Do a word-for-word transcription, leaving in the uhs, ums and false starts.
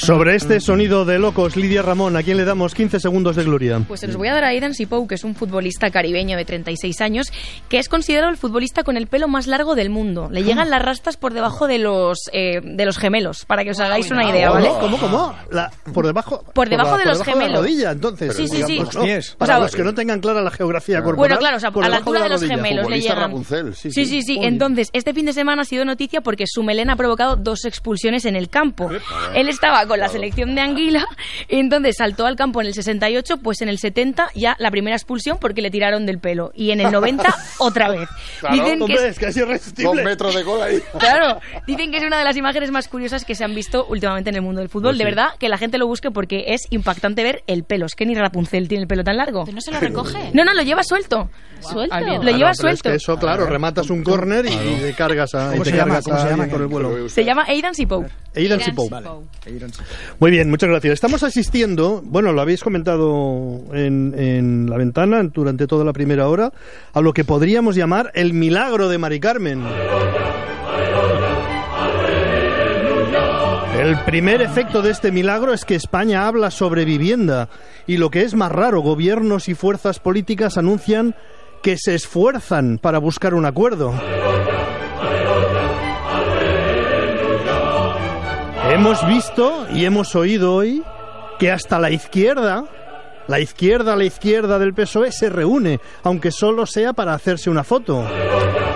Sobre este sonido de locos, Lidia Ramón, ¿a quién le damos quince segundos de gloria? Pues se los voy a dar a Aidan Sipou, que es un futbolista caribeño de treinta y seis años, que es considerado el futbolista con el pelo más largo del mundo. Le llegan las rastas por debajo de los eh, de los gemelos, para que os hagáis una idea, ¿vale? ¿Cómo, cómo? La, ¿Por debajo? Por debajo por la, de los por gemelos. De la rodilla, entonces. Sí, sí, sí. Los pies. Para o sea, los que no tengan clara la geografía corporal. Bueno, claro, o sea, a la altura de, de los rodilla. Gemelos le llegan. Rapunzel, sí, sí, sí. sí, sí. Entonces, este fin de semana ha sido noticia porque su melena ha provocado dos expulsiones en el campo. Él estaba con la selección de Anguila y entonces saltó al campo en el sesenta y ocho, pues en el setenta ya la primera expulsión porque le tiraron del pelo y en el noventa otra vez. Claro, dicen hombre, que es, es que es irresistible. Dos metros de cola ahí. Claro, dicen que es una de las imágenes más curiosas que se han visto últimamente en el mundo del fútbol. Pues de sí. verdad, que la gente lo busque porque es impactante ver el pelo. Es que ni Rapunzel tiene el pelo tan largo. ¿Pero no se lo recoge? No, no, lo lleva suelto. Wow. ¿Suelto? Lo claro, lleva pero suelto. Es que eso, claro, rematas un córner y, y te cargas a, y te cargas a, a por el vuelo. Se llama Aidan Sipou. Aidan Sipou. Vale. Muy bien, muchas gracias. Estamos asistiendo, bueno, lo habéis comentado en, en la ventana durante toda la primera hora, a lo que podríamos llamar el milagro de Mari Carmen. El primer efecto de este milagro es que España habla sobre vivienda y, lo que es más raro, gobiernos y fuerzas políticas anuncian que se esfuerzan para buscar un acuerdo. Hemos visto y hemos oído hoy que hasta la izquierda, la izquierda, la izquierda del P S O E se reúne, aunque solo sea para hacerse una foto.